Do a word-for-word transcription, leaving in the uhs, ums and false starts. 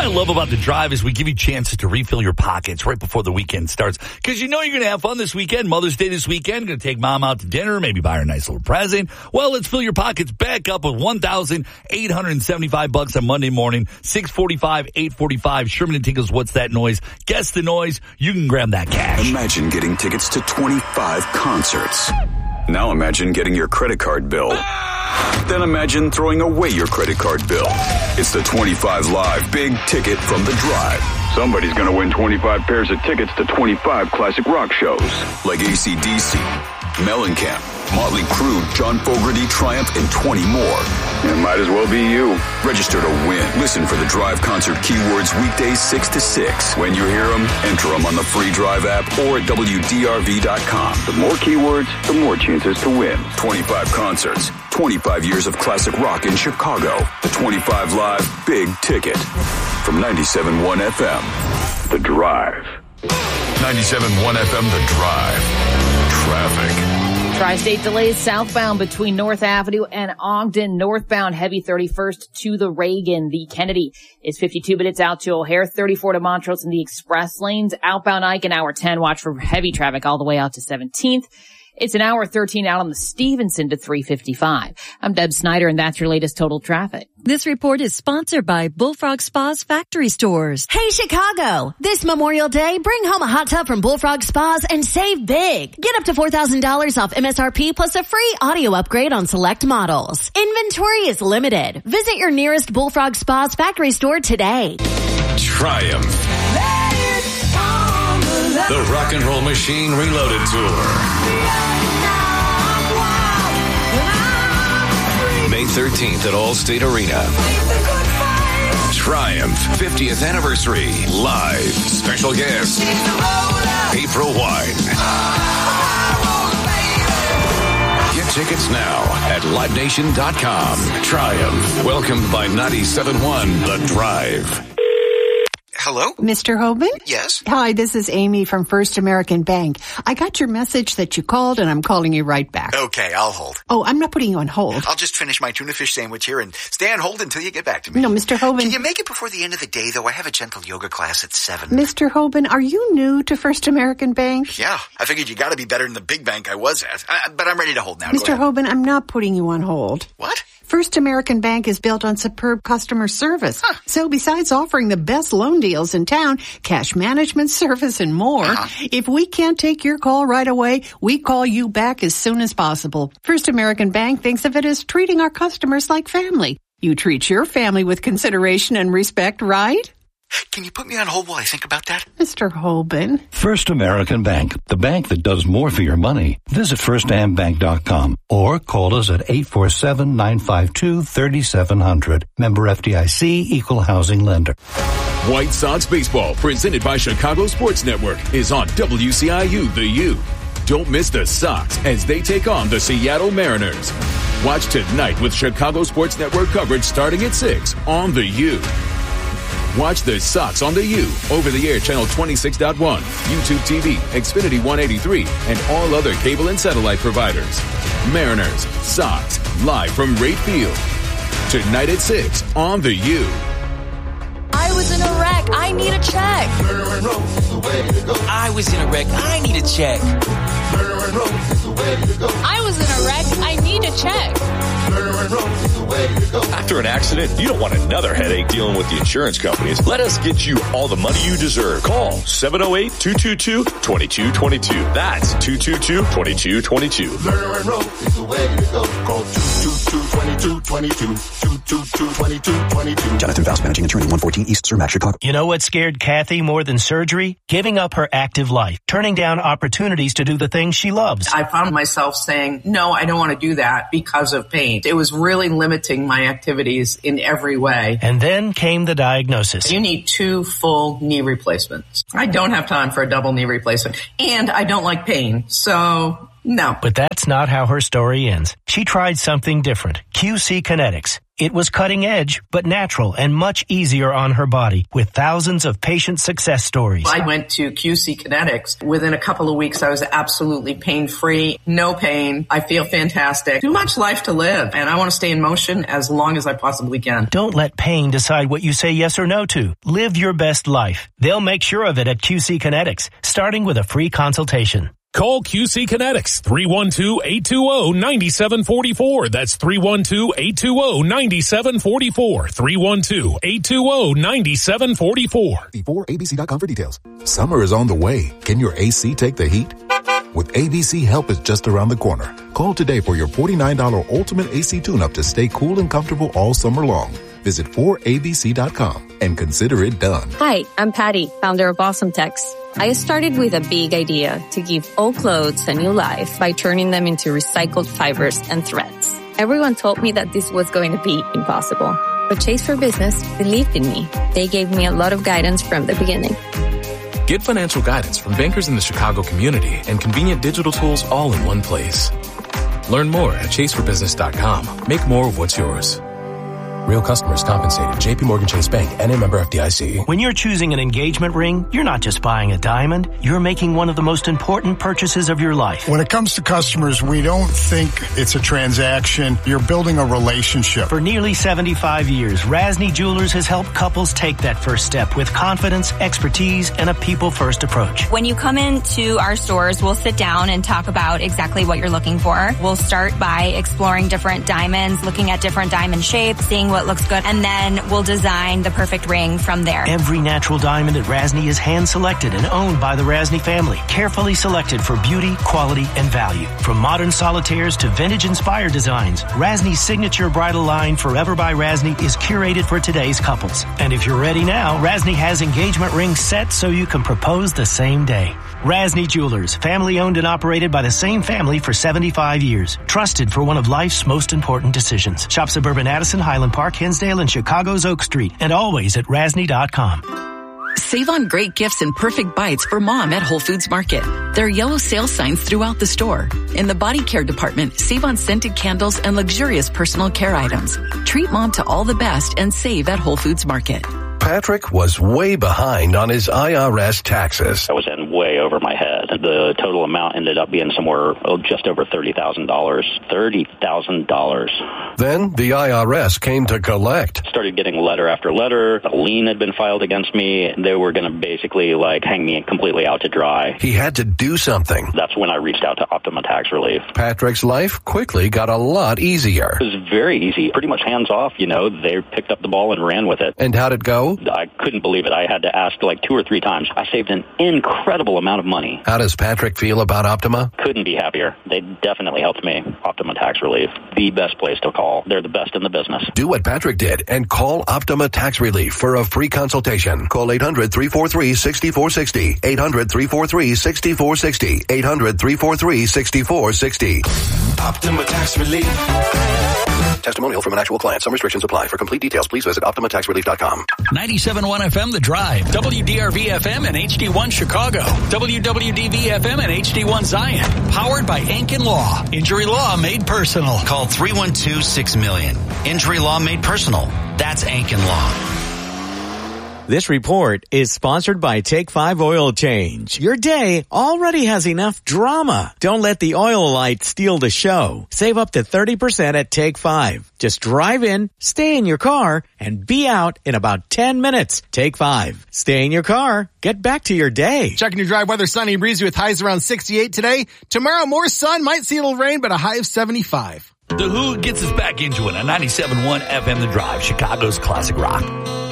love about the drive is we give you chances to refill your pockets right before the weekend starts. Because you know you're going to have fun this weekend. Mother's Day this weekend. Going to take mom out to dinner, maybe buy her a nice little present. Well, let's fill your pockets back up with one thousand eight hundred seventy-five bucks on Monday morning, six forty-five, eight forty-five. Sherman and Tinkle's What's That Noise? Guess the noise. You can grab that cash. Imagine getting tickets to twenty-five concerts. Now imagine getting your credit card bill. Then imagine throwing away your credit card bill. It's the twenty-five Live Big Ticket from The Drive. Somebody's going to win twenty-five pairs of tickets to twenty-five classic rock shows. Like A C D C, Mellencamp, Motley Crue, John Fogerty, Triumph, and twenty more. It might as well be you. Register to win. Listen for The Drive concert keywords weekdays six to six. When you hear them, enter them on the free Drive app or at W D R V dot com. The more keywords, the more chances to win. twenty-five concerts. twenty-five years of classic rock in Chicago. The twenty-five Live Big Ticket. From ninety-seven point one F M, The Drive. ninety-seven point one F M, The Drive. Traffic. Tri-State delays southbound between North Avenue and Ogden. Northbound heavy thirty-first to the Reagan. The Kennedy is fifty-two minutes out to O'Hare, thirty-four to Montrose in the express lanes. Outbound Ike in hour ten. Watch for heavy traffic all the way out to seventeenth. It's an hour thirteen out on the Stevenson to three fifty-five. I'm Deb Snyder, and that's your latest total traffic. This report is sponsored by Bullfrog Spas Factory Stores. Hey, Chicago! This Memorial Day, bring home a hot tub from Bullfrog Spas and save big. Get up to four thousand dollars off M S R P plus a free audio upgrade on select models. Inventory is limited. Visit your nearest Bullfrog Spas Factory store today. Triumph. The Rock and Roll Machine Reloaded Tour. May thirteenth at Allstate Arena. Triumph fiftieth Anniversary Live. Special guest, April Wine. Get tickets now at live nation dot com. Triumph, welcomed by ninety-seven point one The Drive. Hello? Mister Hoban? Yes? Hi, this is Amy from First American Bank. I got your message that you called, and I'm calling you right back. Okay, I'll hold. Oh, I'm not putting you on hold. I'll just finish my tuna fish sandwich here and stay on hold until you get back to me. No, Mister Hoban. Can you make it before the end of the day, though? I have a gentle yoga class at seven. Mister Hoban, are you new to First American Bank? Yeah, I figured you got to be better than the big bank I was at. I, but I'm ready to hold now. Mister Hoban, I'm not putting you on hold. What? First American Bank is built on superb customer service. Huh. So besides offering the best loan deals in town, cash management service, and more, uh-huh. if we can't take your call right away, we call you back as soon as possible. First American Bank thinks of it as treating our customers like family. You treat your family with consideration and respect, right? Can you put me on hold while I think about that? Mister Hoban. First American Bank, the bank that does more for your money. Visit first am bank dot com or call us at eight four seven, nine five two, three seven zero zero. Member F D I C, Equal Housing Lender. White Sox baseball, presented by Chicago Sports Network, is on W C I U The U. Don't miss the Sox as they take on the Seattle Mariners. Watch tonight with Chicago Sports Network coverage starting at six on The U. Watch the Sox on The U, over-the-air channel twenty-six point one, YouTube T V, Xfinity one eighty-three, and all other cable and satellite providers. Mariners, Sox, live from Rate Field. Tonight at six on The U. I was in a wreck. I need a check. I was in a wreck. I need a check. I was in a wreck. I need a check. After an accident, you don't want another headache dealing with the insurance companies. Let us get you all the money you deserve. Call seven oh eight, two two two, two two two two. That's two two two, two two two two. Call two two two, two two two, two two two, two two two. Jonathan Faust, managing attorney, one fourteen East Cermak, Chicago. You know what scared Kathy more than surgery? Giving up her active life, turning down opportunities to do the things she loves. I found myself saying, no, I don't want to do that because of pain. It was really limiting my activities in every way. And then came the diagnosis. You need two full knee replacements. I don't have time for a double knee replacement, and I don't like pain, so no. But that's not how her story ends. She tried something different. Q C Kinetics. It was cutting edge, but natural and much easier on her body with thousands of patient success stories. I went to Q C Kinetics. Within a couple of weeks, I was absolutely pain-free, no pain. I feel fantastic. Too much life to live, and I want to stay in motion as long as I possibly can. Don't let pain decide what you say yes or no to. Live your best life. They'll make sure of it at Q C Kinetics, starting with a free consultation. Call Q C Kinetics, three one two, eight two zero, nine seven four four. That's three one two, eight two zero, nine seven four four. three one two, eight two zero, nine seven four four. Before A B C dot com for details. Summer is on the way. Can your A C take the heat? With A B C, help is just around the corner. Call today for your forty-nine dollars Ultimate A C Tune-Up to stay cool and comfortable all summer long. Visit four A B C dot com and consider it done. Hi, I'm Patty, founder of Awesome Tex. I started with a big idea to give old clothes a new life by turning them into recycled fibers and threads. Everyone told me that this was going to be impossible. But Chase for Business believed in me. They gave me a lot of guidance from the beginning. Get financial guidance from bankers in the Chicago community and convenient digital tools all in one place. Learn more at chase for business dot com. Make more of what's yours. Real customers compensated. J P Morgan Chase Bank and a member F D I C. When you're choosing an engagement ring, you're not just buying a diamond. You're making one of the most important purchases of your life. When it comes to customers, we don't think it's a transaction. You're building a relationship. For nearly seventy-five years, Rasny Jewelers has helped couples take that first step with confidence, expertise, and a people-first approach. When you come into our stores, we'll sit down and talk about exactly what you're looking for. We'll start by exploring different diamonds, looking at different diamond shapes, seeing what looks good, and then we'll design the perfect ring from there. Every natural diamond at Rasny is hand-selected and owned by the Rasny family, carefully selected for beauty, quality, and value. From modern solitaires to vintage-inspired designs, Rasny's signature bridal line, Forever by Rasny, is curated for today's couples. And if you're ready now, Rasny has engagement rings set so you can propose the same day. Rasny Jewelers, family-owned and operated by the same family for seventy-five years. Trusted for one of life's most important decisions. Shop suburban Addison, Highland Park, Hinsdale, and Chicago's Oak Street, and always at rasny dot com. Save on great gifts and perfect bites for mom at Whole Foods Market. There are yellow sale signs throughout the store. In the body care department, save on scented candles and luxurious personal care items. Treat mom to all the best and save at Whole Foods Market. Patrick was way behind on his I R S taxes. I was in way over my head. The total amount ended up being somewhere oh, just over thirty thousand dollars. thirty thousand dollars. Then the I R S came to collect. Started getting letter after letter. A lien had been filed against me. They were going to basically like hang me completely out to dry. He had to do something. That's when I reached out to Optima Tax Relief. Patrick's life quickly got a lot easier. It was very easy. Pretty much hands off, you know. They picked up the ball and ran with it. And how'd it go? I couldn't believe it. I had to ask like two or three times. I saved an incredible amount of money. How does Patrick feel about Optima? Couldn't be happier. They definitely helped me. Optima Tax Relief, the best place to call. They're the best in the business. Do what Patrick did and call Optima Tax Relief for a free consultation. Call eight hundred, three four three, six four six zero. eight hundred, three four three, six four six zero. eight hundred, three four three, six four six zero. Optima Tax Relief. Testimonial from an actual client. Some restrictions apply. For complete details, please visit optima tax relief dot com. ninety-seven point one F M The Drive, W D R V F M and H D one Chicago, W W D V F M and H D one Zion. Powered by Ankin Law. Injury law made personal. Call three one two, six million. Injury law made personal. That's Ankin Law. This report is sponsored by Take five Oil Change. Your day already has enough drama. Don't let the oil light steal the show. Save up to thirty percent at Take five. Just drive in, stay in your car, and be out in about ten minutes. Take five. Stay in your car. Get back to your day. Checking your drive weather, sunny and breezy with highs around sixty-eight today. Tomorrow, more sun, might see a little rain, but a high of seventy-five. The Who gets us back into it on ninety-seven point one F M The Drive, Chicago's classic rock.